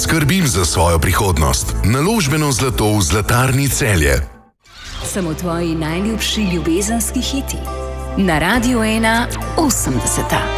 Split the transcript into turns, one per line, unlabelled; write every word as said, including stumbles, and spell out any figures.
Skrbim za svojo prihodnost. Naložbeno zlato v Zlatarni Celje.
Samo tvoji najljubši ljubezenski hiti. Na Radiu ena osemdeseta.